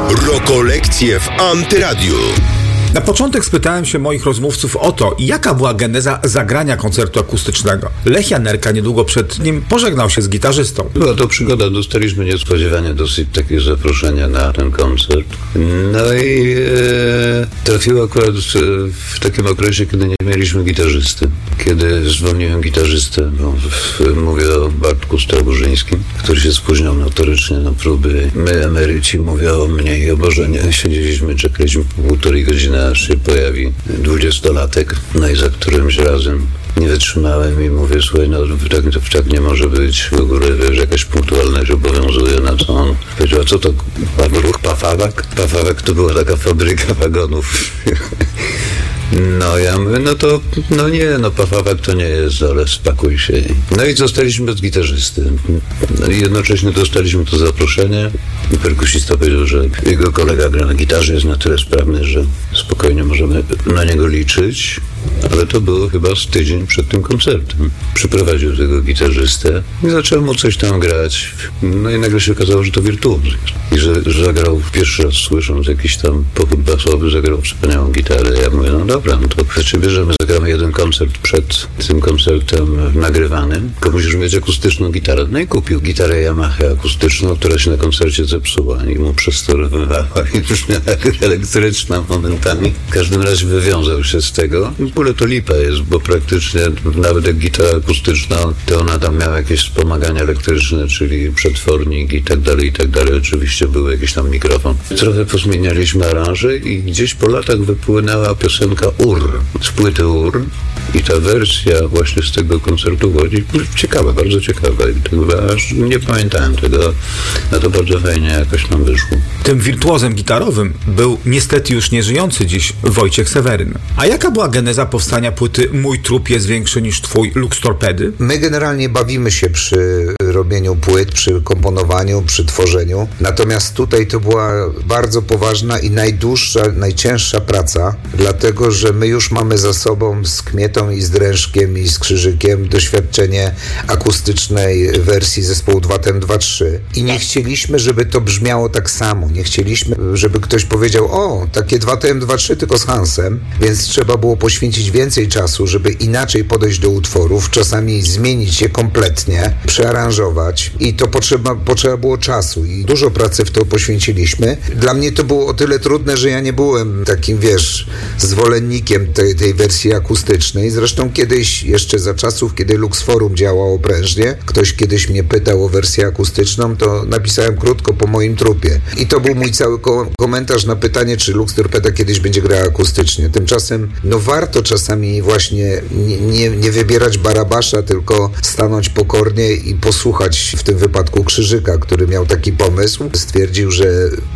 Rokolekcje w Antyradiu. Na początek spytałem się moich rozmówców o to, jaka była geneza zagrania koncertu akustycznego. Lech Janerka niedługo przed nim pożegnał się z gitarzystą. Była to przygoda, dostaliśmy niespodziewanie dosyć takie zaproszenie na ten koncert. No i trafiło akurat w takim okresie, kiedy nie mieliśmy gitarzysty. Kiedy zwolniłem gitarzystę, bo mówię o Bartku Staburzyńskim, który się spóźniał notorycznie na próby. My, emeryci, mówię o mnie i o Bożenie. Siedzieliśmy, czekaliśmy półtorej godziny, aż się pojawi 20-latek. No i za którymś razem nie wytrzymałem i mówię, słuchaj, no tak nie może być. W ogóle, wiesz, jakaś punktualność obowiązuje, na co on powiedział, a co to, ruch Pafawak? Pafawak to była taka fabryka wagonów. No ja mówię, Pafawak to nie jest, ale spakuj się. No i zostaliśmy bez gitarzysty. No i jednocześnie dostaliśmy to zaproszenie i perkusista powiedział, że jego kolega gra na gitarze, jest na tyle sprawny, że spokojnie możemy na niego liczyć. Ale to było chyba z tydzień przed tym koncertem. Przyprowadził tego gitarzystę i zaczął mu coś tam grać. No i nagle się okazało, że to wirtuoz jest. I że zagrał pierwszy raz, słysząc jakiś tam pochód basowy, zagrał wspaniałą gitarę. Ja mówię, no dobra, no to przybierzemy, zagramy jeden koncert przed tym koncertem nagrywanym, tylko musisz mieć akustyczną gitarę. No i kupił gitarę Yamaha akustyczną, która się na koncercie zepsuła i mu przestorowywała i już miała elektryczna momentami. W każdym razie wywiązał się z tego. W ogóle to lipa jest, bo praktycznie nawet jak gitara akustyczna, to ona tam miała jakieś wspomagania elektryczne, czyli przetwornik i tak dalej. Oczywiście był jakiś tam mikrofon. Trochę pozmienialiśmy aranże i gdzieś po latach wypłynęła piosenka UR, z płyty UR. I ta wersja właśnie z tego koncertu w Łodzi, ciekawa, bardzo ciekawa. I aż nie pamiętałem tego, no to bardzo fajnie jakoś nam wyszło. Tym wirtuozem gitarowym był niestety już nieżyjący dziś Wojciech Seweryn. A jaka była geneza powstania płyty Mój trup jest większy niż twój Lux Torpedy? My generalnie bawimy się przy robieniu płyt, przy komponowaniu, przy tworzeniu. Natomiast tutaj to była bardzo poważna i najdłuższa, najcięższa praca, dlatego, że my już mamy za sobą z Kmietą i z Drężkiem i z Krzyżykiem doświadczenie akustycznej wersji zespołu 2TEM2-3 i nie chcieliśmy, żeby to brzmiało tak samo. Nie chcieliśmy, żeby ktoś powiedział, o, takie 2TEM2-3 tylko z Hansem, więc trzeba było poświęcić więcej czasu, żeby inaczej podejść do utworów, czasami zmienić je kompletnie, przearanżować i to potrzeba było czasu i dużo pracy w to poświęciliśmy. Dla mnie to było o tyle trudne, że ja nie byłem takim, zwolennikiem tej wersji akustycznej. Zresztą kiedyś, jeszcze za czasów, kiedy Lux Forum działało prężnie, ktoś kiedyś mnie pytał o wersję akustyczną, to napisałem krótko po moim trupie. I to był mój cały komentarz na pytanie, czy Lux Torpeda kiedyś będzie grała akustycznie. Tymczasem, warto czasami właśnie nie wybierać Barabasza, tylko stanąć pokornie i posłuchać w tym wypadku Krzyżyka, który miał taki pomysł. Stwierdził, że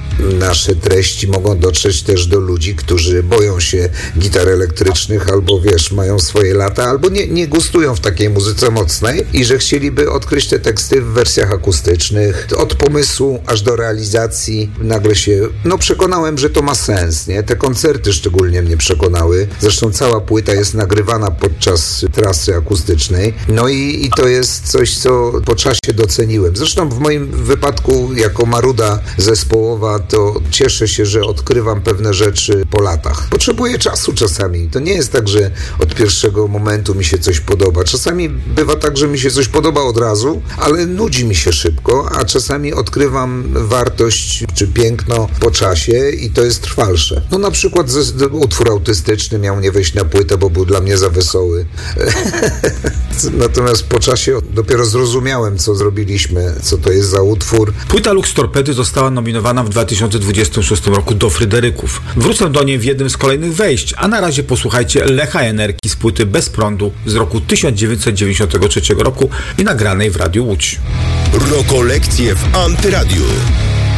nasze treści mogą dotrzeć też do ludzi, którzy boją się gitar elektrycznych albo mają swoje lata, albo nie gustują w takiej muzyce mocnej i że chcieliby odkryć te teksty w wersjach akustycznych. Od pomysłu aż do realizacji nagle się przekonałem, że to ma sens, nie? Te koncerty szczególnie mnie przekonały. Zresztą cała płyta jest nagrywana podczas trasy akustycznej. No i to jest coś, co po czasie doceniłem. Zresztą w moim wypadku jako maruda zespołowa to cieszę się, że odkrywam pewne rzeczy po latach. Potrzebuję czasu czasami. To nie jest tak, że od pierwszego momentu mi się coś podoba. Czasami bywa tak, że mi się coś podoba od razu, ale nudzi mi się szybko, a czasami odkrywam wartość czy piękno po czasie i to jest trwalsze. Na przykład utwór autystyczny miał nie wejść na płytę, bo był dla mnie za wesoły. Natomiast po czasie dopiero zrozumiałem, co zrobiliśmy, co to jest za utwór. Płyta Lux Torpedy została nominowana w 2026 roku do Fryderyków. Wrócę do niej w jednym z kolejnych wejść, a na razie posłuchajcie Lecha Janerki z płyty Bez prądu z roku 1993 roku i nagranej w Radiu Łódź. Rokolekcje w Antyradiu.